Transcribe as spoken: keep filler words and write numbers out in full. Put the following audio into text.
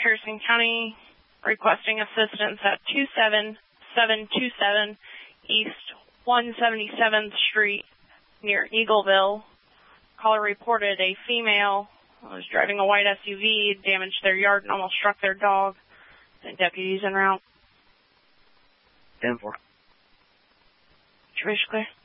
McPherson County, requesting assistance at two seven seven two seven East one hundred seventy-seventh Street near Eagleville. Caller reported a female was driving a white S U V, damaged their yard and almost struck their dog. The deputies en route. ten four. Trish clear.